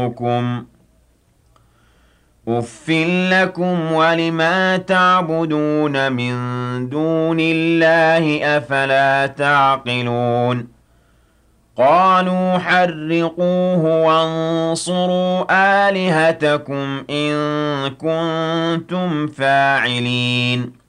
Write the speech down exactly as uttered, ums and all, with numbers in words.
يَعِظُكُمْ أُفٍّ لَّكُمْ وَلِمَا تَعْبُدُونَ مِن دُونِ اللَّهِ أَفَلَا تَعْقِلُونَ قَالُوا حَرِّقُوهُ وَانصُرُوا آلِهَتَكُمْ إِن كُنتُمْ فَاعِلِينَ